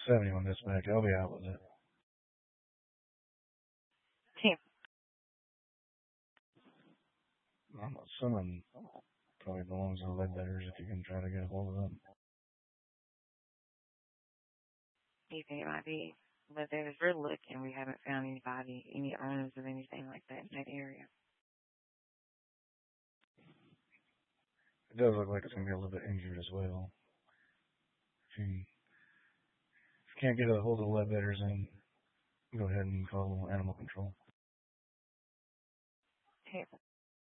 71 dispatch. I'll be out with it. Team. I'm assuming probably belongs to the Ledbetters if you can try to get a hold of them. You think it might be, but there's we're looking. We haven't found anybody, any owners of anything like that in that area. It does look like it's going to be a little bit injured as well. If you can't get a hold of the Ledbetters, then go ahead and call animal control. Hey,